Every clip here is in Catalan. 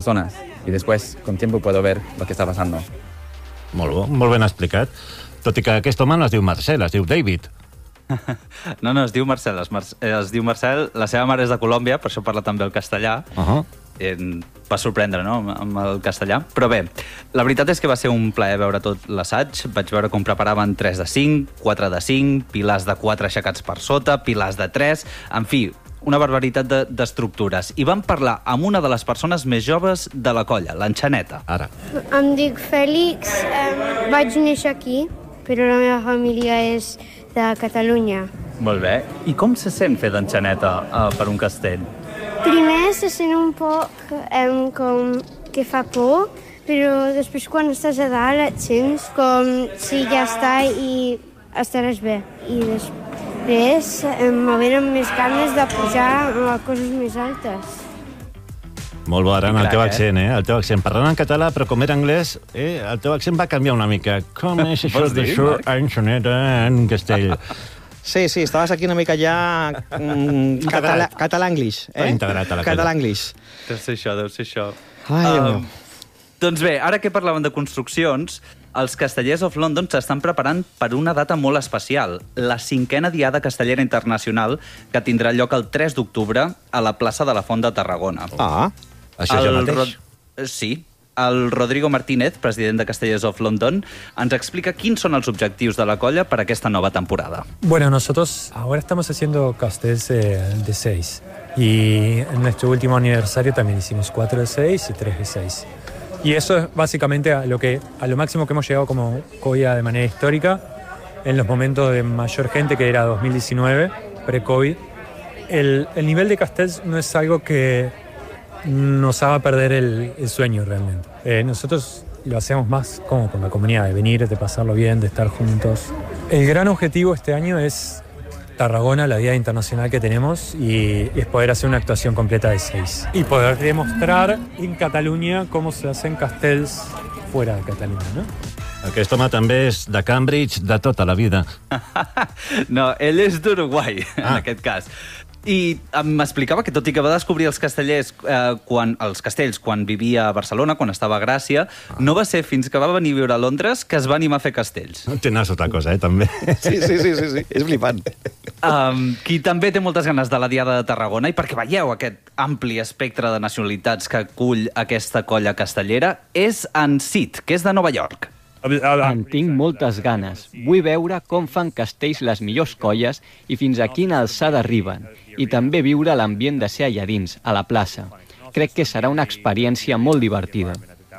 personas y después con tiempo puedo ver lo que está pasando. Molt ben explicat. Tot i que aquest home no es diu Marcel, es diu David. No, es diu Marcel. Es diu Marcel, la seva mare és de Colòmbia, per això parla també el castellà. Va sorprendre, no?, amb el castellà. Però bé, la veritat és que va ser un plaer veure tot l'assaig. Vaig veure com preparaven 3 de 5, 4 de 5, pilars de 4 aixecats per sota, pilars de 3... En fi, una barbaritat d'estructures. I vam parlar amb una de les persones més joves de la colla, l'Enxaneta. Ara. Em dic Fèlix, vaig néixer aquí, però la meva família és de Catalunya. Molt bé. I com se sent fer d'Enxaneta per un castell? Primer se sent un poc com que fa por, però després quan estàs a dalt et sents com si ja està i estaràs bé. I després me venen més ganes de pujar a coses més altes. Molt bo, Aran, el teu accent, El teu accent. Parlant en català, però com era anglès, el teu accent va canviar una mica. Com és això d'això, Enxaneta, en castell? Sí, estaves aquí una mica ja català-anglix. Integrat a la colla. Català-anglix. Deu ser això. Ai, doncs bé, ara que parlàvem de construccions, els Castellers of London s'estan preparant per una data molt especial, la 5a Diada Castellera Internacional, que tindrà lloc el 3 d'octubre a la plaça de la Font de Tarragona. Això ja mateix? Sí. El Rodrigo Martínez, president de Castellers of London, ens explica quins són els objectius de la colla per aquesta nova temporada. Bueno, nosotros ahora estamos haciendo castells de 6. Y en nuestro último aniversario también hicimos 4 de 6 y 3 de 6. Y eso es básicamente a lo máximo que hemos llegado como colla de manera histórica en los momentos de mayor gente, que era 2019, pre-COVID. El nivel de castells no es algo que nos haga perder el sueño realmente. Nosotros lo hacemos más como por la comunidad, de venir, de pasarlo bien, de estar juntos. El gran objetivo este año es Tarragona, la Diada Internacional que tenemos, y es poder hacer una actuación completa de 6. Y poder demostrar en Catalunya cómo se hacen castells fuera de Catalunya, ¿no? Aquest home també és de Cambridge de tota la vida. No, ell és d'Uruguai, en aquest cas. I m'explicava que tot i que va descobrir els castells quan vivia a Barcelona, quan estava a Gràcia, no va ser fins que va venir a viure a Londres que es va animar a fer castells. Tens altra cosa, també. Sí. És flipant. Qui també té moltes ganes de la Diada de Tarragona, i perquè veieu aquest ampli espectre de nacionalitats que acull aquesta colla castellera, és en Sid, que és de Nova York. En tinc moltes ganes. Vull veure com fan castells les millors colles i fins a quina alçada arriben. I també viure l'ambient de ser allà dins, a la plaça. Crec que serà una experiència molt divertida.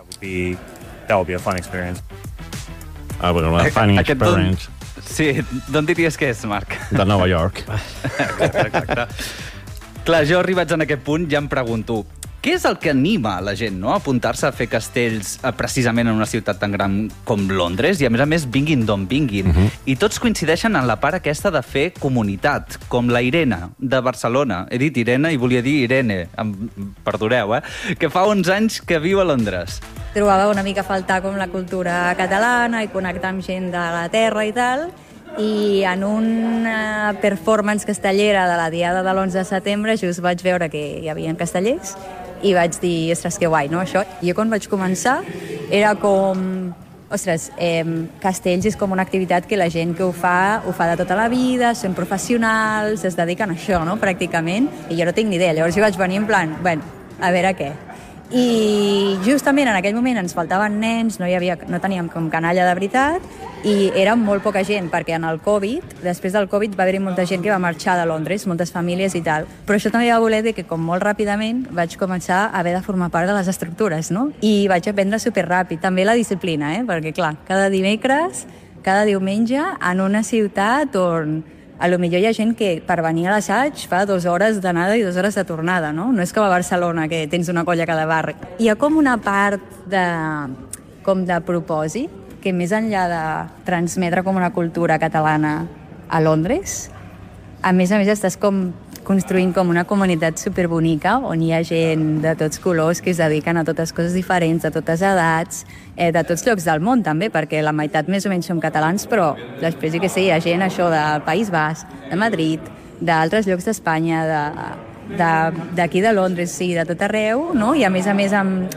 Bueno, una funny experience. Sí, d'on diries que és, Marc? De Nova York. Exacte. Clar, jo arribats en aquest punt ja em pregunto, què és el que anima a la gent, no?, a apuntar-se a fer castells precisament en una ciutat tan gran com Londres, i a més, vinguin d'on vinguin. I tots coincideixen en la part aquesta de fer comunitat, com la Irene, de Barcelona. He dit Irene i volia dir Irene, perdoneu, que fa 11 anys que viu a Londres. Trobava una mica a faltar com la cultura catalana i connectar amb gent de la terra i tal, i en una performance castellera de la Diada de l'11 de setembre just vaig veure que hi havia castellers i vaig dir, ostres, que guai, no, això? I jo quan vaig començar era com, ostres, castells és com una activitat que la gent que ho fa de tota la vida, són professionals, es dediquen a això, no?, pràcticament, i jo no tinc ni idea. Llavors jo vaig venir en plan, bueno, a veure què. I justament en aquell moment ens faltaven nens, no teníem com canalla de veritat, i era molt poca gent, perquè en el Covid, després del Covid va haver-hi molta gent que va marxar de Londres, moltes famílies i tal. Però això també va voler dir que com molt ràpidament vaig començar a haver de formar part de les estructures, no? I vaig aprendre superràpid. També la disciplina, perquè clar, cada dimecres, cada diumenge, en una ciutat on a lo millor hi ha gent que per venir a l'assaig fa 2 hores d'anada i 2 hores de tornada, no? No és com a Barcelona, que tens una colla a cada barri. Hi ha com una part de propòsit, que més enllà de transmetre com una cultura catalana a Londres, a més estàs com construint com una comunitat superbonica on hi ha gent de tots colors que es dediquen a totes coses diferents, de totes edats, de tots llocs del món també, perquè la meitat més o menys som catalans, però després sí que sí, hi ha gent això del País Basc, de Madrid, d'altres llocs d'Espanya, d'aquí de Londres, sí, de tot arreu, no? I a més amb